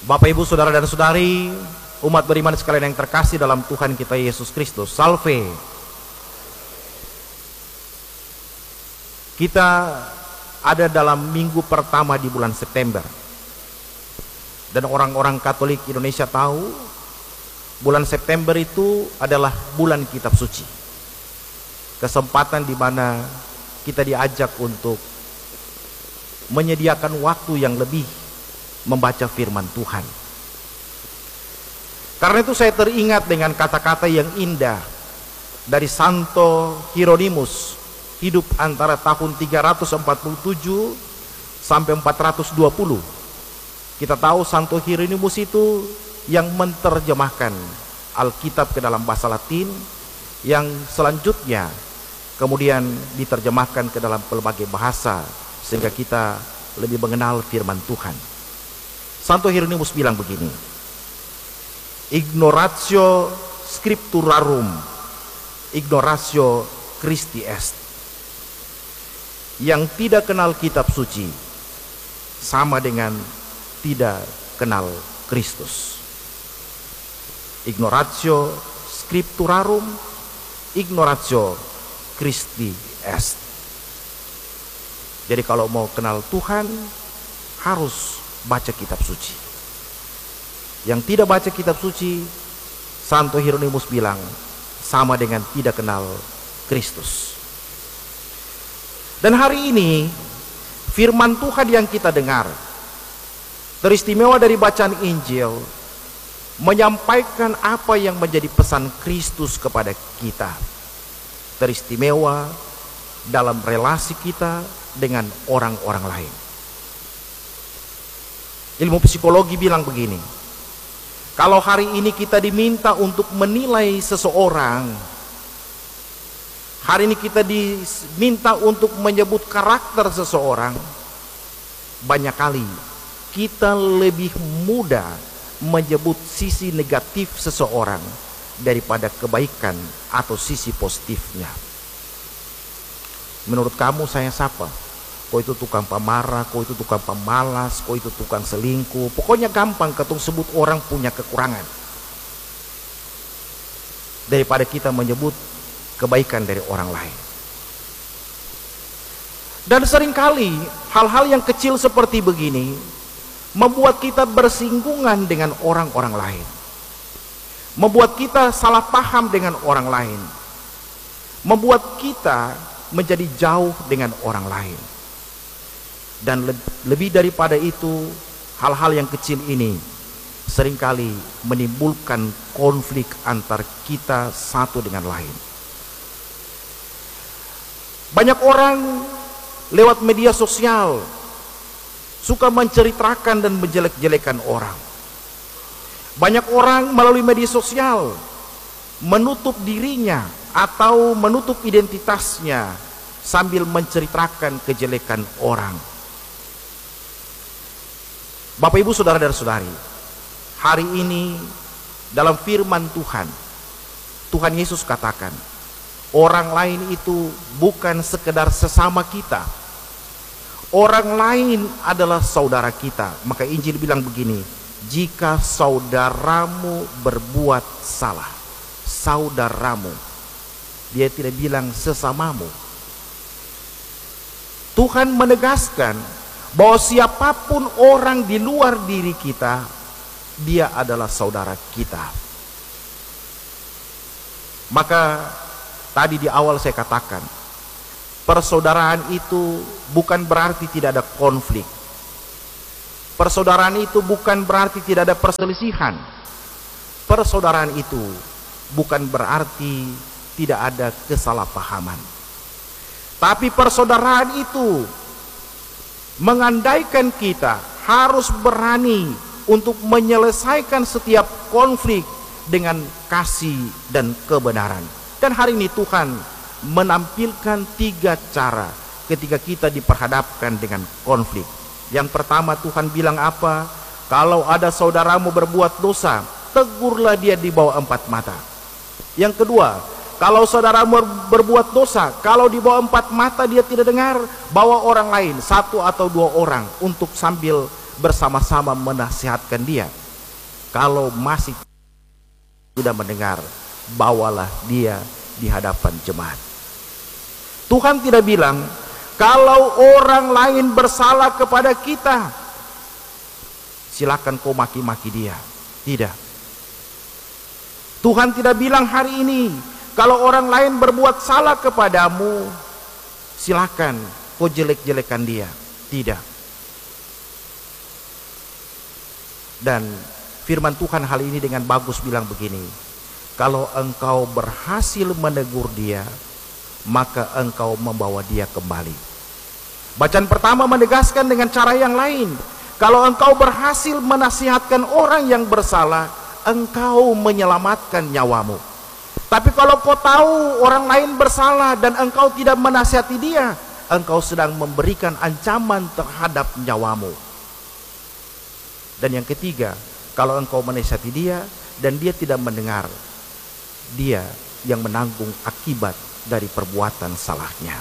Bapak, Ibu, Saudara dan Saudari, umat beriman sekalian yang terkasih dalam Tuhan kita Yesus Kristus, Salve. Kita ada dalam minggu pertama di bulan September. Dan orang-orang Katolik Indonesia tahu bulan September itu adalah bulan kitab suci. Kesempatan di mana kita diajak untuk menyediakan waktu yang lebih membaca firman Tuhan. Karena itu saya teringat dengan kata-kata yang indah dari Santo Hieronymus, hidup antara tahun 347 sampai 420. Kita tahu Santo Hieronymus itu yang menerjemahkan Alkitab ke dalam bahasa Latin, yang selanjutnya kemudian diterjemahkan ke dalam berbagai bahasa sehingga kita lebih mengenal firman Tuhan. Santo Hieronymus bilang begini, ignoratio scripturarum, ignoratio Christi est. Yang tidak kenal kitab suci sama dengan tidak kenal Kristus. Ignoratio scripturarum, ignoratio Christi est. Jadi kalau mau kenal Tuhan harus baca kitab suci. Yang tidak baca kitab suci, Santo Hieronymus bilang, sama dengan tidak kenal Kristus. Dan hari ini firman Tuhan yang kita dengar, teristimewa dari bacaan Injil, menyampaikan apa yang menjadi pesan Kristus kepada kita. Teristimewa dalam relasi kita dengan orang-orang lain. Ilmu psikologi bilang begini, kalau hari ini kita diminta untuk menilai seseorang, hari ini kita diminta untuk menyebut karakter seseorang, banyak kali kita lebih mudah menyebut sisi negatif seseorang daripada kebaikan atau sisi positifnya. Menurut kamu saya siapa? Kau itu tukang pemarah, kau itu tukang pemalas, kau itu tukang selingkuh. Pokoknya gampang ketung sebut orang punya kekurangan, daripada kita menyebut kebaikan dari orang lain. Dan seringkali hal-hal yang kecil seperti begini membuat kita bersinggungan dengan orang-orang lain, membuat kita salah paham dengan orang lain, membuat kita menjadi jauh dengan orang lain. Dan lebih daripada itu, hal-hal yang kecil ini seringkali menimbulkan konflik antar kita satu dengan lain. Banyak orang lewat media sosial suka menceritakan dan menjelek-jelekan orang. Banyak orang melalui media sosial menutup dirinya atau menutup identitasnya sambil menceritakan kejelekan orang. Bapak, Ibu, Saudara dan Saudari, hari ini dalam firman Tuhan, Tuhan Yesus katakan, orang lain itu bukan sekedar sesama kita. Orang lain adalah saudara kita. Maka Injil bilang begini, jika saudaramu berbuat salah, saudaramu. Dia tidak bilang sesamamu. Tuhan menegaskan bahwa siapapun orang di luar diri kita, dia adalah saudara kita. Maka tadi di awal saya katakan, persaudaraan itu bukan berarti tidak ada konflik. Persaudaraan itu bukan berarti tidak ada perselisihan. Persaudaraan itu bukan berarti tidak ada kesalahpahaman. Tapi persaudaraan itu mengandaikan kita harus berani untuk menyelesaikan setiap konflik dengan kasih dan kebenaran. Dan hari ini Tuhan menampilkan 3 cara ketika kita diperhadapkan dengan konflik. Yang pertama, Tuhan bilang apa? Kalau ada saudaramu berbuat dosa, tegurlah dia di bawah 4 mata. Yang kedua, kalau saudaramu berbuat dosa, kalau di bawah 4 mata dia tidak dengar, bawa orang lain, 1 atau 2 orang untuk sambil bersama-sama menasihatkan dia. Kalau masih tidak mendengar, bawalah dia di hadapan jemaat. Tuhan tidak bilang, kalau orang lain bersalah kepada kita, silakan kau maki-maki dia. Tidak. Tuhan tidak bilang hari ini, kalau orang lain berbuat salah kepadamu, silakan kau jelek-jelekan dia. Tidak. Dan firman Tuhan hal ini dengan bagus bilang begini, kalau engkau berhasil menegur dia, maka engkau membawa dia kembali. Bacaan pertama menegaskan dengan cara yang lain, kalau engkau berhasil menasihatkan orang yang bersalah, engkau menyelamatkan nyawamu. Tapi kalau kau tahu orang lain bersalah dan engkau tidak menasihati dia, engkau sedang memberikan ancaman terhadap nyawamu. Dan yang ketiga, kalau engkau menasihati dia dan dia tidak mendengar, dia yang menanggung akibat dari perbuatan salahnya.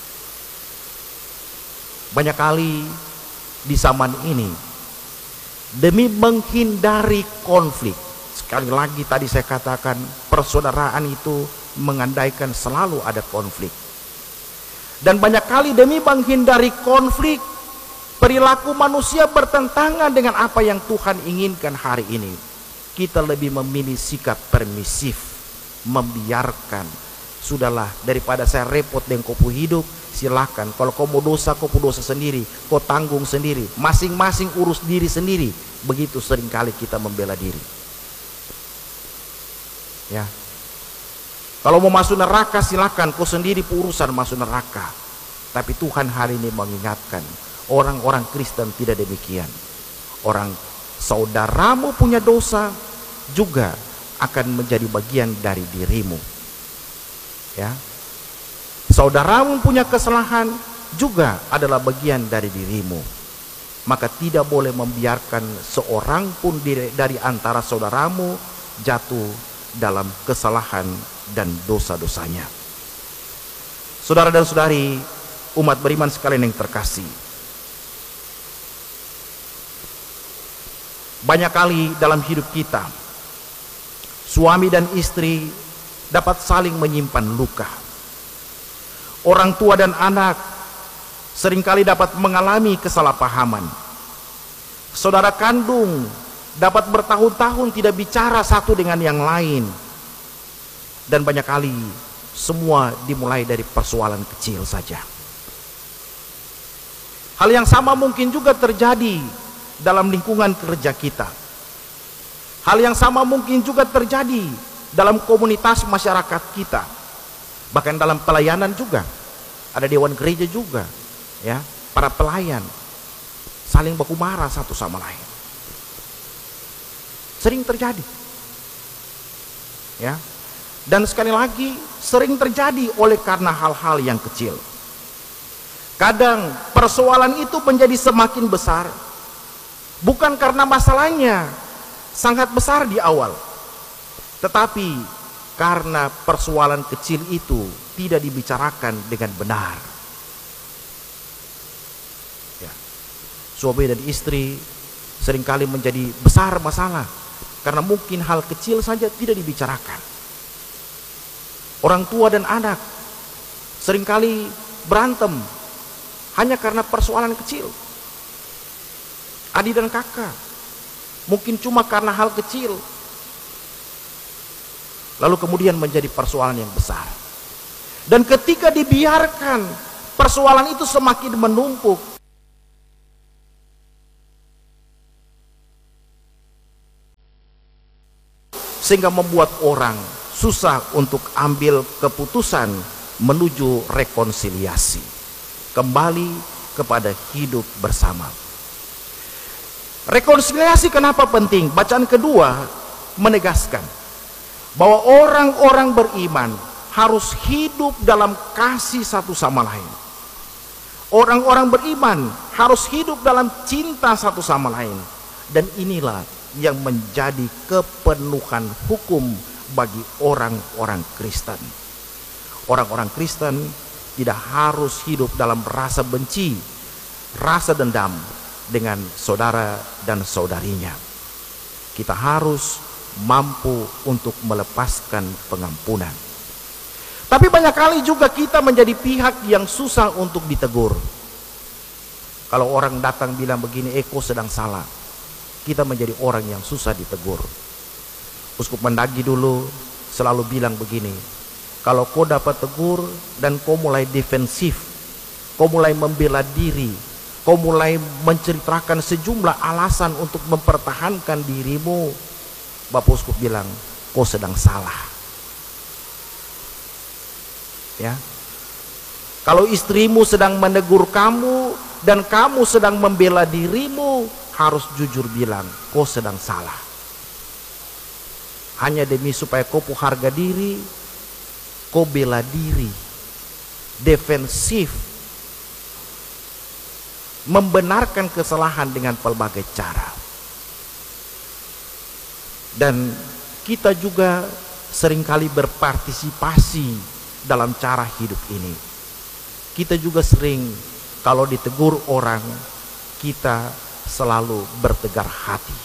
Banyak kali di zaman ini, demi menghindari konflik, sekali lagi tadi saya katakan, persaudaraan itu mengandaikan selalu ada konflik. Dan banyak kali demi menghindari konflik, perilaku manusia bertentangan dengan apa yang Tuhan inginkan hari ini. Kita lebih memilih sikap permisif, membiarkan. Sudahlah, daripada saya repot dengan kopu hidup, silakan. Kalau kau mau dosa, kau dosa sendiri, kau tanggung sendiri, masing-masing urus diri sendiri. Begitu seringkali kita membela diri. Ya, kalau mau masuk neraka silakan, kau sendiri urusan masuk neraka. Tapi Tuhan hari ini mengingatkan, orang-orang Kristen tidak demikian. Orang saudaramu punya dosa juga akan menjadi bagian dari dirimu. Ya, saudaramu punya kesalahan juga adalah bagian dari dirimu. Maka tidak boleh membiarkan seorang pun dari antara saudaramu jatuh dalam kesalahan dan dosa-dosanya. Saudara dan saudari, umat beriman sekalian yang terkasih, banyak kali dalam hidup kita, suami dan istri dapat saling menyimpan luka. Orang tua dan anak seringkali dapat mengalami kesalahpahaman. Saudara kandung dapat bertahun-tahun tidak bicara satu dengan yang lain. Dan banyak kali semua dimulai dari persoalan kecil saja. Hal yang sama mungkin juga terjadi dalam lingkungan kerja kita. Hal yang sama mungkin juga terjadi dalam komunitas masyarakat kita. Bahkan dalam pelayanan juga. Ada dewan gereja juga, ya, para pelayan saling baku marah satu sama lain. Sering terjadi. Ya. Dan sekali lagi sering terjadi oleh karena hal-hal yang kecil. Kadang persoalan itu menjadi semakin besar bukan karena masalahnya sangat besar di awal, tetapi karena persoalan kecil itu tidak dibicarakan dengan benar. Ya. Suami dan istri seringkali menjadi besar masalah karena mungkin hal kecil saja tidak dibicarakan. Orang tua dan anak seringkali berantem hanya karena persoalan kecil. Adik dan kakak mungkin cuma karena hal kecil, lalu kemudian menjadi persoalan yang besar. Dan ketika dibiarkan persoalan itu semakin menumpuk, sehingga membuat orang susah untuk ambil keputusan menuju rekonsiliasi, kembali kepada hidup bersama. Rekonsiliasi kenapa penting? Bacaan kedua menegaskan bahwa orang-orang beriman harus hidup dalam kasih satu sama lain. Orang-orang beriman harus hidup dalam cinta satu sama lain. Dan inilah yang menjadi kepenuhan hukum bagi orang-orang Kristen. Orang-orang Kristen tidak harus hidup dalam rasa benci, rasa dendam, dengan saudara dan saudarinya. Kita harus mampu untuk melepaskan pengampunan. Tapi banyak kali juga kita menjadi pihak yang susah untuk ditegur. Kalau orang datang bilang begini, kau sedang salah, kita menjadi orang yang susah ditegur. Uskup Mendagi dulu selalu bilang begini, kalau kau dapat tegur dan kau mulai defensif, kau mulai membela diri, kau mulai menceritakan sejumlah alasan untuk mempertahankan dirimu, Bapak Uskup bilang, kau sedang salah. Ya. Kalau istrimu sedang menegur kamu dan kamu sedang membela dirimu, harus jujur bilang, kau sedang salah. Hanya demi supaya kau harga diri, kau bela diri, defensif, membenarkan kesalahan dengan pelbagai cara. Dan kita juga seringkali berpartisipasi dalam cara hidup ini. Kita juga sering kalau ditegur orang, kita selalu bertegar hati.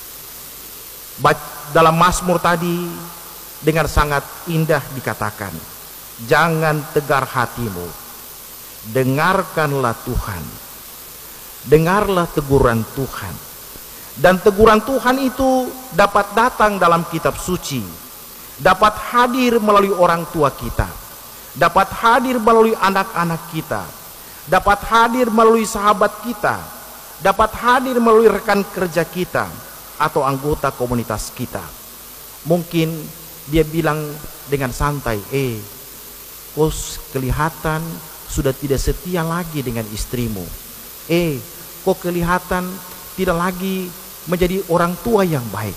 Dalam Mazmur tadi dengan sangat indah dikatakan, jangan tegar hatimu, dengarkanlah Tuhan, dengarlah teguran Tuhan. Dan teguran Tuhan itu dapat datang dalam kitab suci, dapat hadir melalui orang tua kita, dapat hadir melalui anak-anak kita, dapat hadir melalui sahabat kita, dapat hadir melalui rekan kerja kita atau anggota komunitas kita. Mungkin dia bilang dengan santai, kau kelihatan sudah tidak setia lagi dengan istrimu. Kau kelihatan tidak lagi menjadi orang tua yang baik.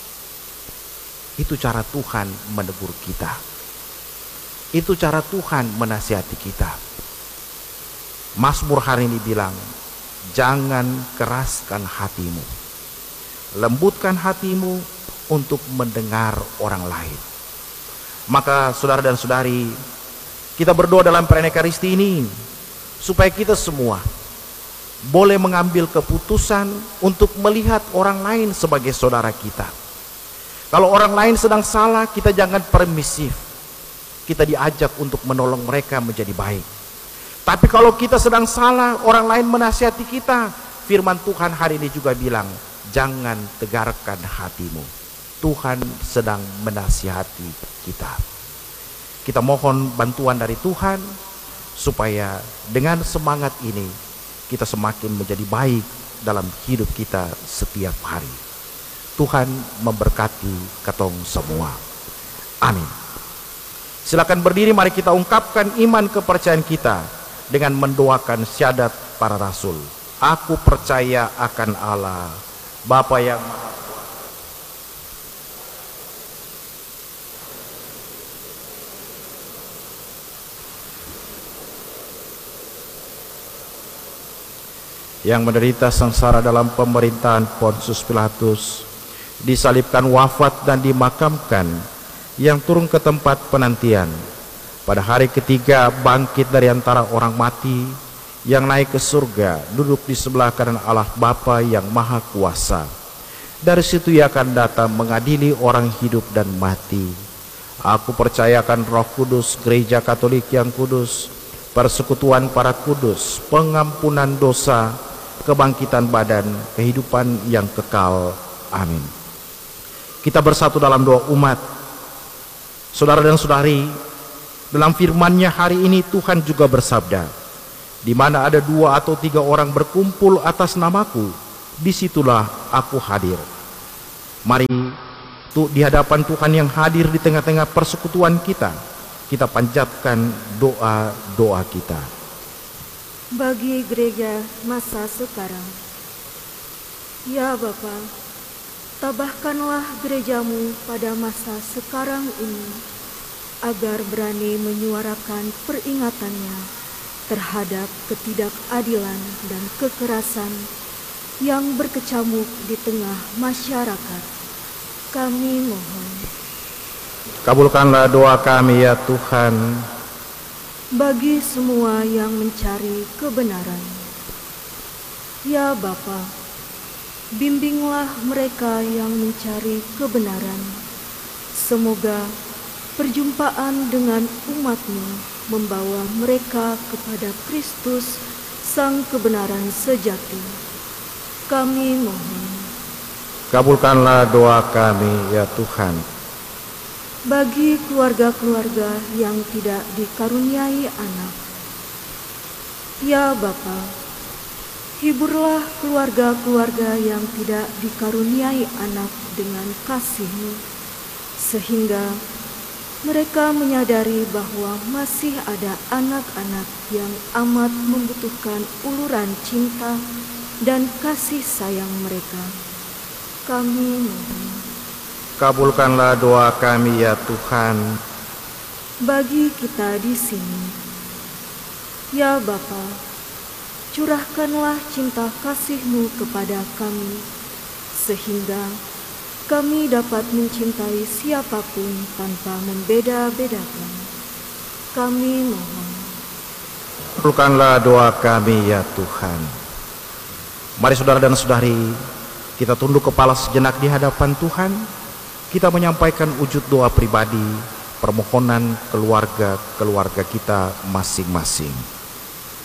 Itu cara Tuhan menegur kita. Itu cara Tuhan menasihati kita. Mazmur hari ini bilang, jangan keraskan hatimu, lembutkan hatimu untuk mendengar orang lain. Maka saudara dan saudari, kita berdoa dalam perayaan Ekaristi ini supaya kita semua boleh mengambil keputusan untuk melihat orang lain sebagai saudara kita. Kalau orang lain sedang salah, kita jangan permisif. Kita diajak untuk menolong mereka menjadi baik. Tapi kalau kita sedang salah, orang lain menasihati kita, firman Tuhan hari ini juga bilang, jangan tegarkan hatimu. Tuhan sedang menasihati kita. Kita mohon bantuan dari Tuhan supaya dengan semangat ini kita semakin menjadi baik dalam hidup kita setiap hari. Tuhan memberkati katong semua. Amin. Silakan berdiri, mari kita ungkapkan iman kepercayaan kita dengan mendoakan syahadat para rasul. Aku percaya akan Allah, Bapa yang Maha Kuasa, yang menderita sengsara dalam pemerintahan Pontius Pilatus, disalibkan, wafat dan dimakamkan, yang turun ke tempat penantian, pada hari ketiga bangkit dari antara orang mati, yang naik ke surga, duduk di sebelah kanan Allah Bapa yang Maha Kuasa. Dari situ ia akan datang mengadili orang hidup dan mati. Aku percayakan Roh Kudus, Gereja Katolik yang kudus, persekutuan para kudus, pengampunan dosa, kebangkitan badan, kehidupan yang kekal. Amin. Kita bersatu dalam doa umat. Saudara dan saudari, dalam firman-Nya hari ini Tuhan juga bersabda, di mana ada 2 atau 3 orang berkumpul atas namaku, disitulah aku hadir. Mari di hadapan Tuhan yang hadir di tengah-tengah persekutuan kita, kita panjatkan doa-doa kita. Bagi gereja masa sekarang, ya Bapa, tabahkanlah gerejamu pada masa sekarang ini, agar berani menyuarakan peringatannya terhadap ketidakadilan dan kekerasan yang berkecamuk di tengah masyarakat. Kami mohon. Kabulkanlah doa kami ya Tuhan. Bagi semua yang mencari kebenaran, Ya Bapa, bimbinglah mereka yang mencari kebenaran. Semoga perjumpaan dengan umat-Mu membawa mereka kepada Kristus, Sang kebenaran sejati. Kami mohon. Kabulkanlah doa kami ya Tuhan. Bagi keluarga-keluarga yang tidak dikaruniai anak, ya Bapa, hiburlah keluarga-keluarga yang tidak dikaruniai anak dengan kasih-Mu, sehingga mereka menyadari bahwa masih ada anak-anak yang amat membutuhkan uluran cinta dan kasih sayang mereka. Kami mohon. Kabulkanlah doa kami ya Tuhan. Bagi kita di sini, ya Bapa, curahkanlah cinta kasih-Mu kepada kami, sehingga kami dapat mencintai siapapun tanpa membeda-bedakan. Kami mohon. Kabulkanlah doa kami ya Tuhan. Mari saudara dan saudari, kita tunduk kepala sejenak di hadapan Tuhan. Kita menyampaikan wujud doa pribadi, permohonan keluarga-keluarga kita masing-masing.